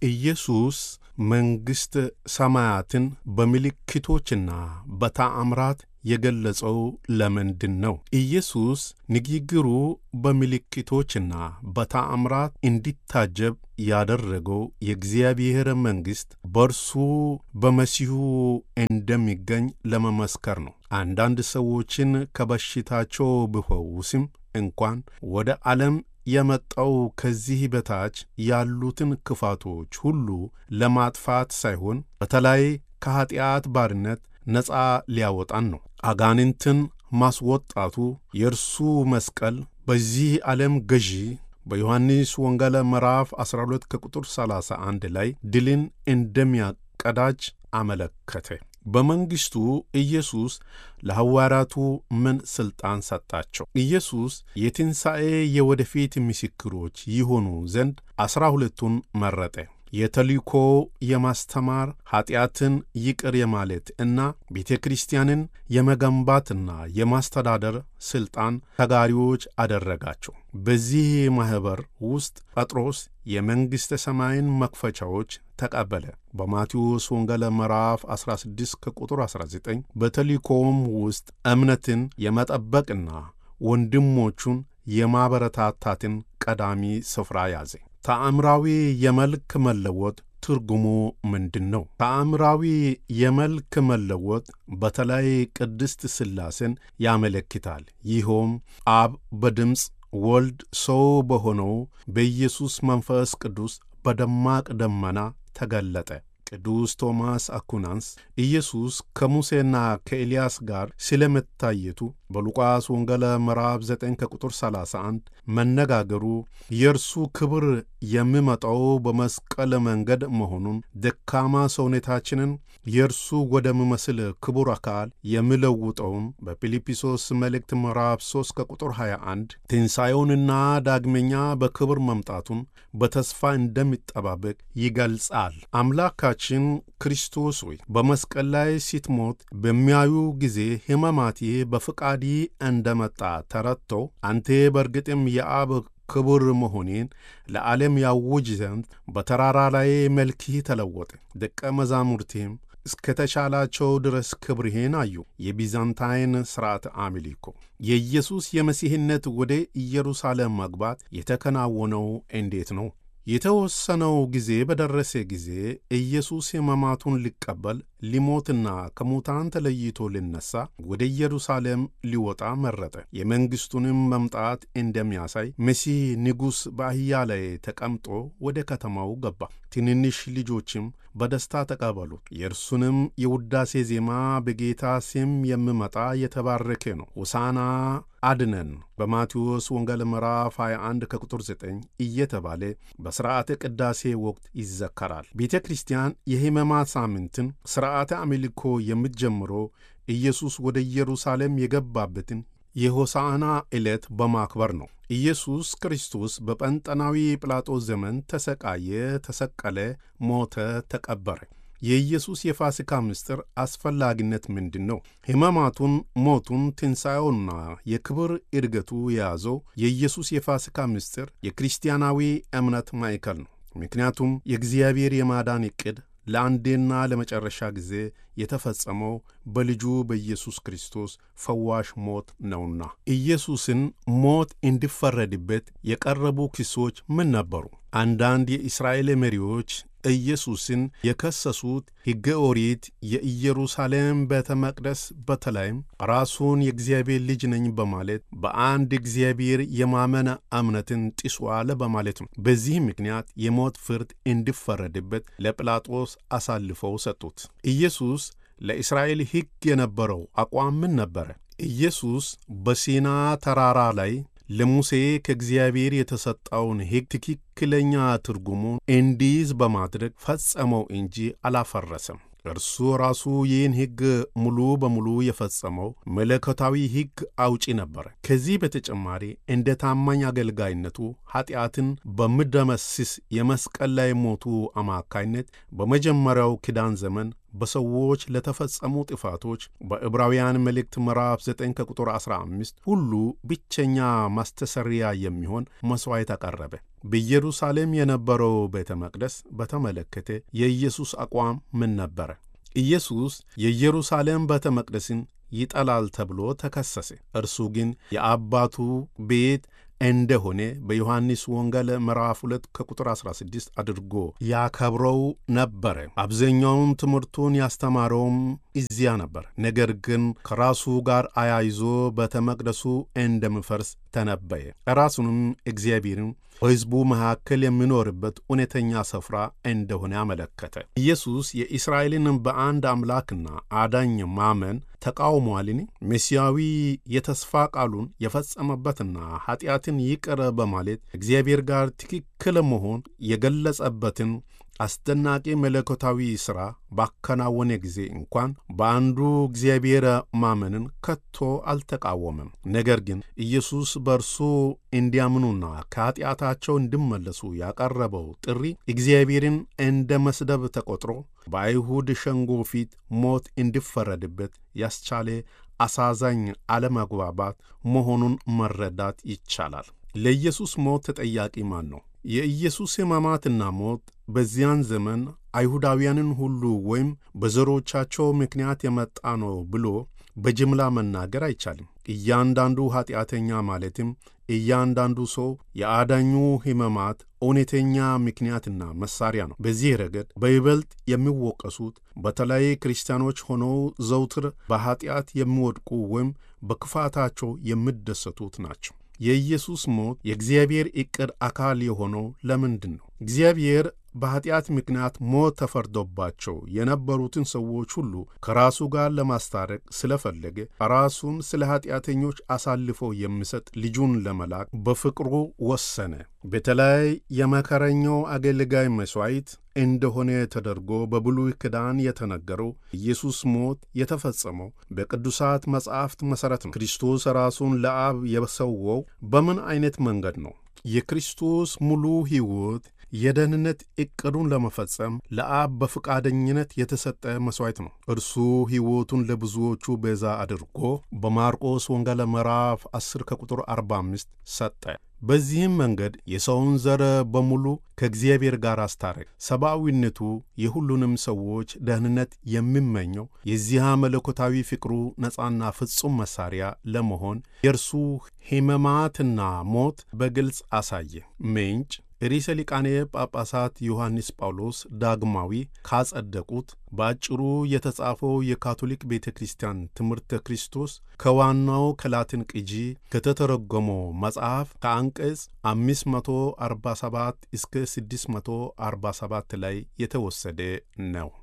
ኢየሱስ መንግሥተ ሰማያትን በምልክቶችና በተአምራት የገለጸው ለምንድን ነው? ኢየሱስ ንግግሩ በምልክቶችና በተአምራት እንዲታጀብ ያደረገው የእግዚአብሔር መንግሥት በእርሱ በመሲሁ እንደሚገኝ ለመመስከር ነው። አንዳንድ ሰዎችን ከበሽታቸው ቢፈውስም እንኳን ወደ ዓለም የመጣው ከዚህ በታች ያሉትን ክፋቶች ሁሉ ለማጥፋት ሳይሆን በተለይ ከኀጢአት ባርነት ነፃ ሊያወጣን ነው። አጋንንትን ማስወጣቱ የእርሱ መስቀል በዚህ ዓለም ገዢ በዮሐንስ ወንጌል ምዕራፍ 12 ከቁጥር 31 ላይ ድልን እንደሚያቀዳጅ አመለከተ። በመንግሥቱ ኢየሱስ ለሐዋርያቱ ምን ሥልጣን ሰጣቸው? ኢየሱስ የትንሣኤ የወደፊት ምስክሮች ይሆኑ ዘንድ 12ቱን መረጠ። የተልእኮ የማስተማር፣ ኀጢአትን ይቅር የማለት እና ቤተ ክርስቲያንን የመገንባትና የማስተዳደር ሥልጣን ተጋሪዎች አደረጋቸው። በዚህ ማኅበር ውስጥ ጴጥሮስ የመንግሥተ ሰማይን መክፈቻዎች ተቀበለ። በማቴዎስ ወንጌል ምዕራፍ 16 ከቁጥር 19 በተልእኮውም ውስጥ እምነትን የመጠበቅና ወንድሞቹን የማበረታታትን ቀዳሚ ስፍራ ያዘ። ተአምራዊ የመልክ መለወጥ ትርጉሙ ምንድን ነው? ተአምራዊ የመልክ መለወጥ በተለይ ቅድስት ሥላሴን ያመለክታል። ይኸውም አብ በድምፅ ወልድ ሰው በሆነው በኢየሱስ መንፈስ ቅዱስ በደማቅ ደመና ተገለጠ። ቅዱስ ቶማስ አኩናንስ ኢየሱስ ከሙሴና ከኤልያስ ጋር ስለመታየቱ በሉቃስ ወንጌል ምዕራፍ 9 ከቁጥር 31 መነጋገሩ የእርሱ ክብር የሚመጣው በመስቀል መንገድ መሆኑን፣ ደካማ ሰውነታችንን የእርሱ ወደሚመስል ክቡር አካል የሚለውጠውን በፊልጵስዩስ መልእክት ምዕራፍ 3 ከቁጥር 21 ትንሣኤውንና ዳግመኛ በክብር መምጣቱን በተስፋ እንደሚጠባበቅ ይገልጻል። አምላካችን ክርስቶስ ሆይ በመስቀል ላይ ስትሞት በሚያዩ ጊዜ ሕማማቴ በፍቃዲ እንደመጣ ተረድተው አንተ በርግጥም የአብ ክቡር መሆኔን ለዓለም ያውጅ ዘንድ በተራራ ላይ መልክህ ተለወጠ። ደቀ መዛሙርትህም እስከተቻላቸው ድረስ ክብርህን አዩ። የቢዛንታይን ሥርዓት አምልኮ የኢየሱስ የመሲሕነት ወደ ኢየሩሳሌም መግባት የተከናወነው እንዴት ነው? የተወሰነው ጊዜ በደረሰ ጊዜ ኢየሱስ ሕማማቱን ሊቀበል ሊሞትና ከሙታን ተለይቶ ሊነሣ ወደ ኢየሩሳሌም ሊወጣ መረጠ። የመንግሥቱንም መምጣት እንደሚያሳይ መሲሕ ንጉሥ በአህያ ላይ ተቀምጦ ወደ ከተማው ገባ። ትንንሽ ልጆችም በደስታ ተቀበሉት። የእርሱንም የውዳሴ ዜማ በጌታ ስም የሚመጣ የተባረከ ነው፣ ሆሳዕና አድነን በማቴዎስ ወንጌል ምዕራፍ 21 ከቁጥር 9 እየተባለ በሥርዓተ ቅዳሴ ወቅት ይዘከራል። ቤተ ክርስቲያን የሕማማት ሳምንትን ሥርዓተ አምልኮ የምትጀምረው ኢየሱስ ወደ ኢየሩሳሌም የገባበትን የሆሳዕና ዕለት በማክበር ነው። ኢየሱስ ክርስቶስ በጴንጠናዊ ጲላጦስ ዘመን ተሰቃየ፣ ተሰቀለ፣ ሞተ፣ ተቀበረ። የኢየሱስ የፋሲካ ምስጢር አስፈላጊነት ምንድን ነው? ሕማማቱን፣ ሞቱን፣ ትንሣኤውና የክብር ዕርገቱ የያዘው የኢየሱስ የፋሲካ ምስጢር የክርስቲያናዊ እምነት ማዕከል ነው። ምክንያቱም የእግዚአብሔር የማዳን ዕቅድ ለአንዴና ለመጨረሻ ጊዜ የተፈጸመው በልጁ በኢየሱስ ክርስቶስ ፈዋሽ ሞት ነውና። ኢየሱስን ሞት እንዲፈረድበት የቀረቡ ክሶች ምን ነበሩ? አንዳንድ የእስራኤል መሪዎች ኢየሱስን የከሰሱት ሕገ ኦሪት የኢየሩሳሌም ቤተ መቅደስ በተለይም ራሱን የእግዚአብሔር ልጅ ነኝ በማለት በአንድ እግዚአብሔር የማመን እምነትን ጥሷል በማለት ነው። በዚህ ምክንያት የሞት ፍርድ እንዲፈረድበት ለጲላጦስ አሳልፈው ሰጡት። ኢየሱስ ለእስራኤል ሕግ የነበረው አቋም ምን ነበረ? ኢየሱስ በሲና ተራራ ላይ ለሙሴ ከእግዚአብሔር የተሰጠውን ሕግ ትክክለኛ ትርጉሙን እንዲይዝ በማድረግ ፈጸመው እንጂ አላፈረሰም። እርሱ ራሱ ይህን ሕግ ሙሉ በሙሉ የፈጸመው መለኮታዊ ሕግ አውጪ ነበረ። ከዚህ በተጨማሪ እንደ ታማኝ አገልጋይነቱ ኀጢአትን በሚደመስስ የመስቀል ላይ ሞቱ አማካይነት በመጀመሪያው ኪዳን ዘመን በሰዎች ለተፈጸሙ ጥፋቶች በዕብራውያን መልእክት ምዕራፍ 9 ከቁጥር 15 ሁሉ ብቸኛ ማስተሰሪያ የሚሆን መሥዋዕት አቀረበ። በኢየሩሳሌም የነበረው ቤተ መቅደስ በተመለከተ የኢየሱስ አቋም ምን ነበረ? ኢየሱስ የኢየሩሳሌም ቤተ መቅደስን ይጠላል ተብሎ ተከሰሰ። እርሱ ግን የአባቱ ቤት እንደሆነ በዮሐንስ ወንጌል ምዕራፍ 2 ከቁጥር 16 አድርጎ ያከብረው ነበረ። አብዛኛውም ትምህርቱን ያስተማረውም እዚያ ነበር። ነገር ግን ከራሱ ጋር አያይዞ ቤተ መቅደሱ እንደሚፈርስ ተነበየ። ራሱንም እግዚአብሔርን በሕዝቡ መካከል የሚኖርበት እውነተኛ ስፍራ እንደሆነ አመለከተ። ኢየሱስ የእስራኤልን በአንድ አምላክና አዳኝ ማመን ተቃውሟልን? መሲያዊ የተስፋ ቃሉን የፈጸመበትና ኃጢአትን ይቅር በማለት እግዚአብሔር ጋር ትክክል መሆን የገለጸበትን አስደናቂ መለኮታዊ ሥራ ባከናወነ ጊዜ እንኳን በአንዱ እግዚአብሔር ማመንን ከቶ አልተቃወመም። ነገር ግን ኢየሱስ በእርሱ እንዲያምኑና ከኃጢአታቸው እንዲመለሱ ያቀረበው ጥሪ እግዚአብሔርን እንደ መስደብ ተቆጥሮ በአይሁድ ሸንጎ ፊት ሞት እንዲፈረድበት ያስቻለ አሳዛኝ አለመግባባት መሆኑን መረዳት ይቻላል። ለኢየሱስ ሞት ተጠያቂ ማን ነው? የኢየሱስ ሕማማትና ሞት በዚያን ዘመን አይሁዳውያንን ሁሉ ወይም በዘሮቻቸው ምክንያት የመጣ ነው ብሎ በጅምላ መናገር አይቻልም። እያንዳንዱ ኃጢአተኛ ማለትም እያንዳንዱ ሰው የአዳኙ ሕማማት እውነተኛ ምክንያትና መሳሪያ ነው። በዚህ ረገድ በይበልጥ የሚወቀሱት በተለይ ክርስቲያኖች ሆነው ዘውትር በኃጢአት የሚወድቁ ወይም በክፋታቸው የሚደሰቱት ናቸው። የኢየሱስ ሞት የእግዚአብሔር ዕቅድ አካል የሆነው ለምንድን ነው? እግዚአብሔር በኃጢአት ምክንያት ሞት ተፈርዶባቸው የነበሩትን ሰዎች ሁሉ ከራሱ ጋር ለማስታረቅ ስለፈለገ ራሱን ስለ ኃጢአተኞች አሳልፎ የሚሰጥ ልጁን ለመላክ በፍቅሩ ወሰነ። በተለይ የመከረኛው አገልጋይ መሥዋዕት እንደሆነ ተደርጎ በብሉይ ኪዳን የተነገረው ኢየሱስ ሞት የተፈጸመው በቅዱሳት መጻሕፍት መሠረት ነው። ክርስቶስ ራሱን ለአብ የሰወው በምን አይነት መንገድ ነው? የክርስቶስ ሙሉ ሕይወት የደህንነት ዕቅዱን ለመፈጸም ለአብ በፈቃደኝነት የተሰጠ መሥዋዕት ነው። እርሱ ሕይወቱን ለብዙዎቹ ቤዛ አድርጎ በማርቆስ ወንጌል ምዕራፍ 10 ከቁጥር 45 ሰጠ። በዚህም መንገድ የሰውን ዘር በሙሉ ከእግዚአብሔር ጋር አስታረቀ። ሰብአዊነቱ የሁሉንም ሰዎች ደህንነት የሚመኘው የዚያ መለኮታዊ ፍቅሩ ነጻና ፍጹም መሳሪያ ለመሆን የእርሱ ሕማማትና ሞት በግልጽ አሳየ። ምንጭ ርዕሰ ሊቃነ ጳጳሳት ዮሐንስ ጳውሎስ ዳግማዊ ካጸደቁት በአጭሩ የተጻፈው የካቶሊክ ቤተ ክርስቲያን ትምህርተ ክርስቶስ ከዋናው ከላትን ቅጂ ከተተረጎመው መጽሐፍ ከአንቀጽ 547 እስከ 647 ላይ የተወሰደ ነው።